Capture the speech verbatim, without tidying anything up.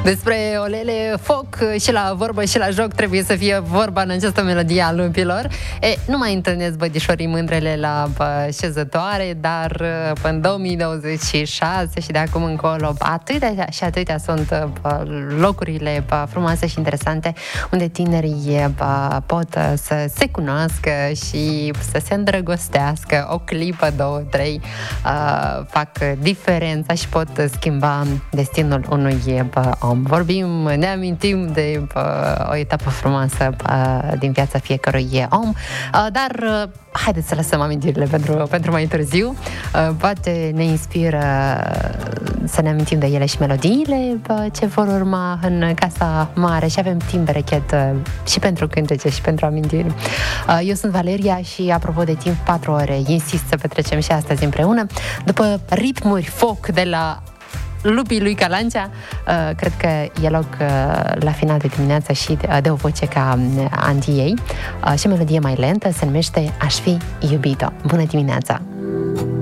Despre olele, foc și la vorbă și la joc trebuie să fie vorba în această melodie a lupilor. E, nu mai întâlnesc bădișorii mândrele la bă, șezătoare, dar în două mii douăzeci și șase și de acum încolo atâtea și atâtea sunt bă, locurile bă, frumoase și interesante unde tinerii bă, pot să se cunoască și să se îndrăgostească. O clipă, două, trei uh, fac diferența și pot schimba destinul unui bă, om. Vorbim, ne amintim de bă, o etapă frumoasă bă, din viața fiecărui om, uh, dar uh, haideți să lăsăm amintirile pentru, pentru mai târziu. Uh, poate ne inspiră să ne amintim de ele și melodiile bă, ce vor urma în Casa Mare și avem timp berechet uh, și pentru cântece și pentru amintiri. Uh, eu sunt Valeria și apropo de timp, patru ore, insist să petrecem și astăzi împreună. După ritmuri foc de la Lupii lui Calancea, uh, cred că e loc uh, la final de dimineață și de, uh, de o voce ca uh, Antiei uh, și o melodie mai lentă se numește Aș fi iubit-o. Bună dimineața!